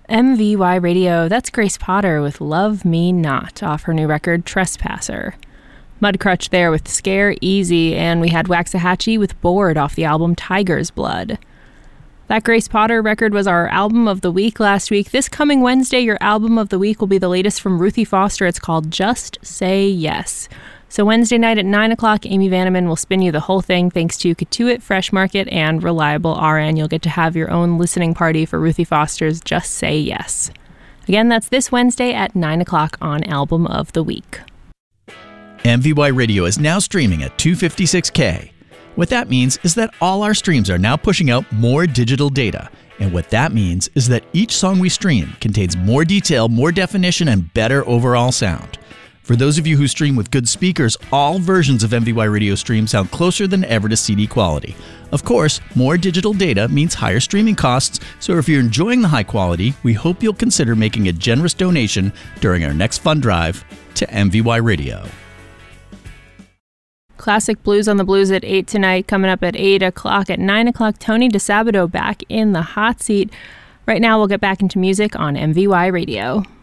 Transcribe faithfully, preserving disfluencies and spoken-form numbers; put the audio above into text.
M V Y Radio, that's Grace Potter with Love Me Not off her new record Trespasser. Mudcrutch there with Scare Easy, and we had Waxahachie with Bored off the album Tiger's Blood. That Grace Potter record was our album of the week last week. This coming Wednesday, your album of the week will be the latest from Ruthie Foster. It's called Just Say Yes. So Wednesday night at nine o'clock, Amy Vanneman will spin you the whole thing thanks to Katuit, Fresh Market, and Reliable R N. You'll get to have your own listening party for Ruthie Foster's Just Say Yes. Again, that's this Wednesday at nine o'clock on Album of the Week. M V Y Radio is now streaming at two fifty-six K. What that means is that all our streams are now pushing out more digital data. And what that means is that each song we stream contains more detail, more definition, and better overall sound. For those of you who stream with good speakers, all versions of M V Y Radio Stream sound closer than ever to C D quality. Of course, more digital data means higher streaming costs, so if you're enjoying the high quality, we hope you'll consider making a generous donation during our next fund drive to M V Y Radio. Classic Blues on the Blues at eight tonight, coming up at eight o'clock. At nine o'clock, Tony DeSabato back in the hot seat. Right now, we'll get back into music on M V Y Radio.